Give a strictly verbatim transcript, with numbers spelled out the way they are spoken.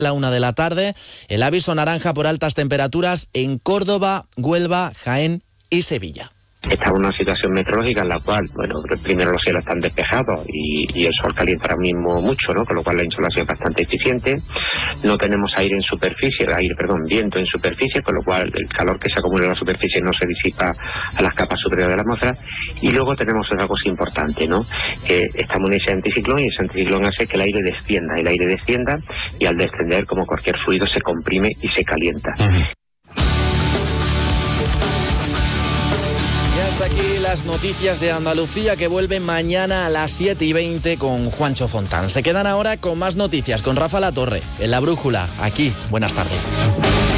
la una de la tarde, el aviso naranja por altas temperaturas en Córdoba, Huelva, Jaén y Sevilla. Estamos en una situación meteorológica en la cual, bueno, primero los cielos están despejados y, y el sol calienta ahora mismo mucho, ¿no? Con lo cual la insolación es bastante eficiente. No tenemos aire en superficie, aire, perdón, viento en superficie, con lo cual el calor que se acumula en la superficie no se disipa a las capas superiores de la atmósfera. Y luego tenemos otra cosa importante, ¿no? Que estamos en ese anticiclón y ese anticiclón hace que el aire descienda, el aire descienda y al descender, como cualquier fluido, se comprime y se calienta. Uh-huh. Hasta aquí las noticias de Andalucía, que vuelven mañana a las siete y veinte con Juancho Fontán. Se quedan ahora con más noticias con Rafa Latorre en La Brújula. Aquí, buenas tardes.